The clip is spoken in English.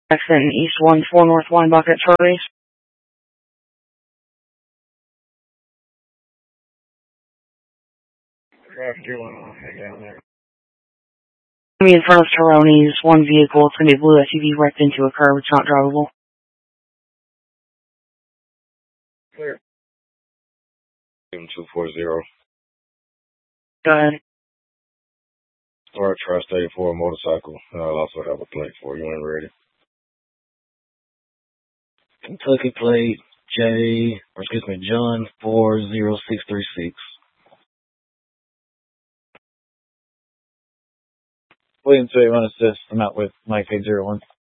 Exit East 14 North Wine Bucket, Charlie. Traffic, you want to head down there. In front of Taroni's one vehicle. It's going to be a blue SUV wrecked into a curb. It's not drivable. Clear. 7240. Go ahead. Start Tri-State for a motorcycle. I'll also have a plate for you when ready. Kentucky plate John 40636. William 381 assist. I'm out with Mike 801.